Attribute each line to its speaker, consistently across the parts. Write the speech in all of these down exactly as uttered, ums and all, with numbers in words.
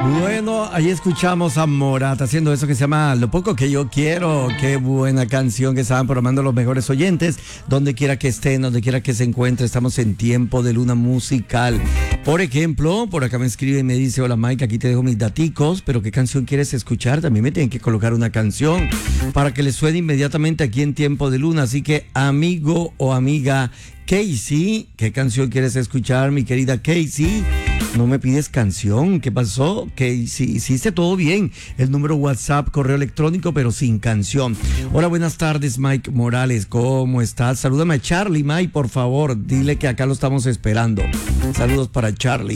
Speaker 1: Bueno, ahí escuchamos a Morat haciendo eso que se llama Lo Poco Que Yo Quiero. Qué buena canción que estaban programando los mejores oyentes. Donde quiera que estén, donde quiera que se encuentre, estamos en tiempo de luna musical. Por ejemplo, por acá me escribe y me dice: hola Mike, aquí te dejo mis daticos, pero ¿qué canción quieres escuchar? También me tienen que colocar una canción para que le suene inmediatamente aquí en tiempo de luna. Así que, amigo o amiga Casey, ¿qué canción quieres escuchar, mi querida Casey? No me pides canción, ¿qué pasó? Que si hiciste todo bien, el número WhatsApp, correo electrónico, pero sin canción. Hola, buenas tardes, Mike Morales, ¿cómo estás? Salúdame a Charlie, Mike, por favor, dile que acá lo estamos esperando. Saludos para Charlie.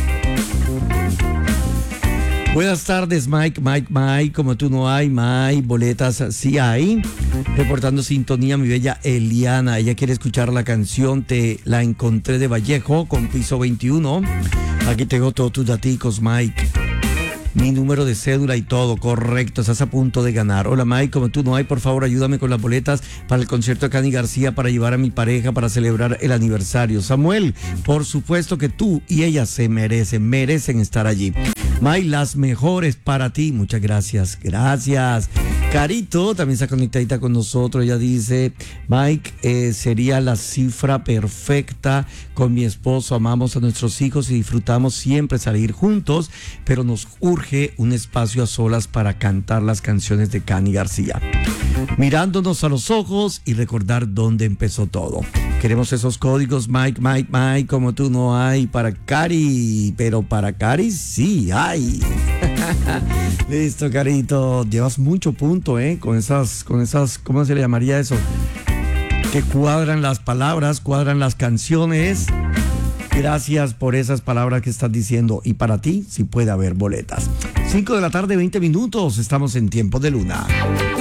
Speaker 1: Buenas tardes, Mike, Mike, Mike, como tú no hay, Mike, boletas sí hay. Reportando sintonía, mi bella Eliana, ella quiere escuchar la canción Te la encontré de Vallejo con piso veintiuno. Aquí tengo todos tus daticos, Mike. Mi número de cédula y todo, correcto, estás a punto de ganar. Hola Mike, como tú no hay, por favor ayúdame con las boletas para el concierto de Cani García, para llevar a mi pareja, para celebrar el aniversario. Samuel, por supuesto que tú y ella se merecen, merecen estar allí. Mike, las mejores para ti, muchas gracias, gracias. Carito también está conectadita con nosotros. Ella dice: Mike, eh, sería la cifra perfecta con mi esposo. Amamos a nuestros hijos y disfrutamos siempre salir juntos, pero nos urge un espacio a solas para cantar las canciones de Cani García, mirándonos a los ojos y recordar dónde empezó todo. Queremos esos códigos, Mike, Mike, Mike, como tú no hay para Cari, pero para Cari sí hay. Listo, Carito, llevas mucho punto, ¿eh? Con esas, con esas, ¿cómo se le llamaría eso? Que cuadran las palabras, cuadran las canciones. Gracias por esas palabras que estás diciendo. Y para ti, sí puede haber boletas. cinco de la tarde, veinte minutos, estamos en tiempo de luna.